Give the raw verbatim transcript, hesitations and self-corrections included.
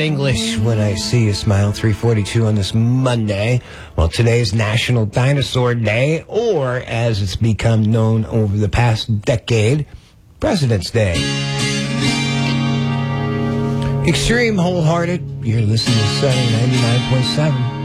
English when I see you smile. three forty-two on this Monday. Well, today's National Dinosaur Day, or as it's become known over the past decade, President's Day. Extreme Wholehearted, you're listening to Sunny ninety-nine point seven.